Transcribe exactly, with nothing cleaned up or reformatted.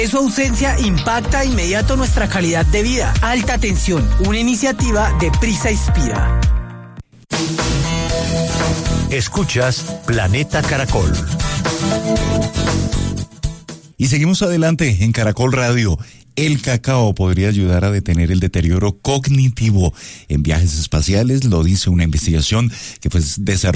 Su ausencia impacta de inmediato nuestra calidad de vida. Alta tensión, una iniciativa de Prisa Inspira. Escuchas Planeta Caracol. Y seguimos adelante en Caracol Radio. El cacao podría ayudar a detener el deterioro cognitivo en viajes espaciales, lo dice una investigación que fue desarrollada